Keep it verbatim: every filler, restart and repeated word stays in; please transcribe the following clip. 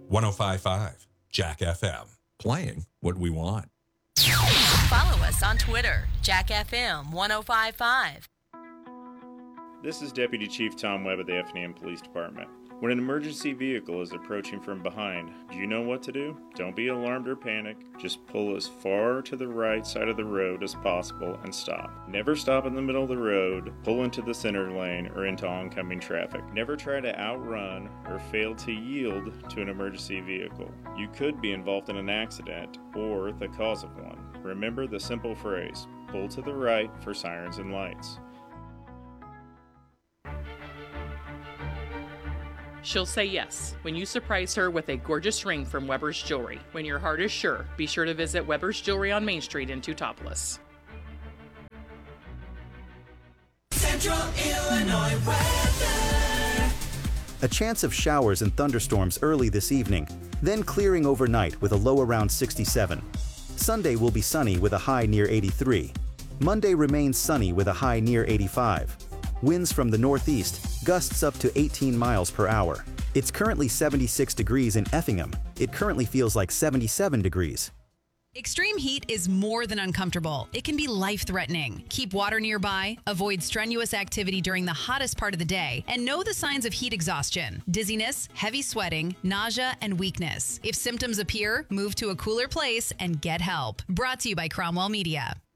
one oh five point five Jack F M. Playing what we want. Follow us on Twitter, Jack F M one oh five point five. This is Deputy Chief Tom Webb of the Effingham Police Department. When an emergency vehicle is approaching from behind, do you know what to do? Don't be alarmed or panic. Just pull as far to the right side of the road as possible and stop. Never stop in the middle of the road, pull into the center lane, or into oncoming traffic. Never try to outrun or fail to yield to an emergency vehicle. You could be involved in an accident or the cause of one. Remember the simple phrase, pull to the right for sirens and lights. She'll say yes when you surprise her with a gorgeous ring from Weber's Jewelry. When your heart is sure, be sure to visit Weber's Jewelry on Main Street in Teutopolis. Central Illinois weather. A chance of showers and thunderstorms early this evening, then clearing overnight with a low around sixty-seven. Sunday will be sunny with a high near eighty-three. Monday remains sunny with a high near eighty-five. Winds from the northeast, gusts up to eighteen miles per hour. It's currently seventy-six degrees in Effingham. It currently feels like seventy-seven degrees. Extreme heat is more than uncomfortable. It can be life-threatening. Keep water nearby, avoid strenuous activity during the hottest part of the day, and know the signs of heat exhaustion: dizziness, heavy sweating, nausea, and weakness. If symptoms appear, move to a cooler place and get help. Brought to you by Cromwell Media.